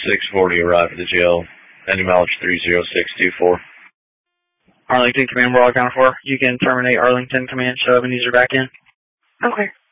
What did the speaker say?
640, arrive at the jail. Ending mileage 30624. Arlington Command, we're all accounted for. You can terminate Arlington Command, show Ebenezer back in. Okay.